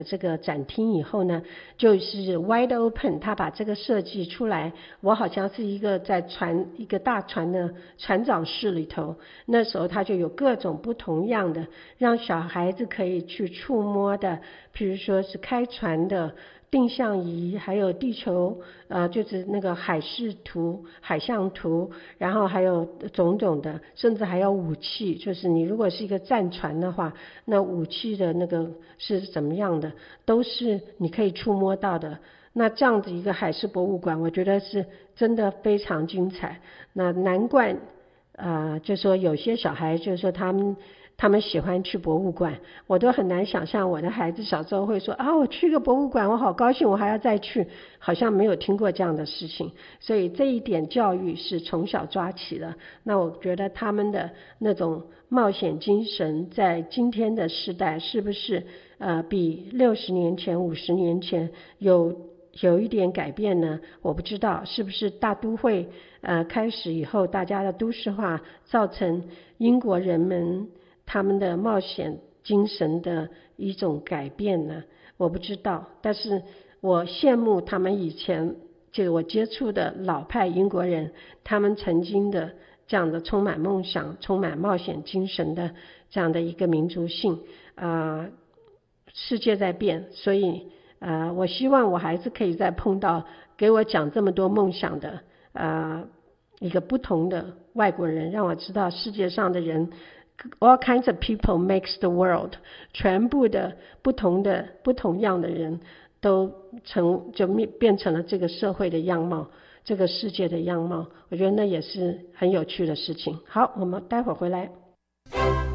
这个展厅以后呢，就是 wide open， 他把这个设计出来，我好像是一个在一个大船的船长室里头，那时候他就有各种不同样的让小孩子可以去触摸的，比如说是开船的定向仪，还有地球就是那个海事图、海象图，然后还有种种的，甚至还有武器，就是你如果是一个战船的话，那武器的那个是怎么样的，都是你可以触摸到的。那这样子一个海事博物馆，我觉得是真的非常精彩。那难怪就说有些小孩就是说他们喜欢去博物馆，我都很难想象我的孩子小时候会说我去个博物馆我好高兴，我还要再去，好像没有听过这样的事情。所以这一点教育是从小抓起的，那我觉得他们的那种冒险精神在今天的时代是不是比60年前50年前有一点改变呢？我不知道是不是大都会开始以后，大家的都市化造成英国人们他们的冒险精神的一种改变呢？我不知道，但是我羡慕他们以前就我接触的老派英国人，他们曾经的这样的充满梦想、充满冒险精神的这样的一个民族性世界在变，所以我希望我还是可以再碰到给我讲这么多梦想的一个不同的外国人，让我知道世界上的人 all kinds of people makes the world， 全部的不同样的人都就变成了这个社会的样貌，这个世界的样貌，我觉得那也是很有趣的事情。好，我们待会儿回来。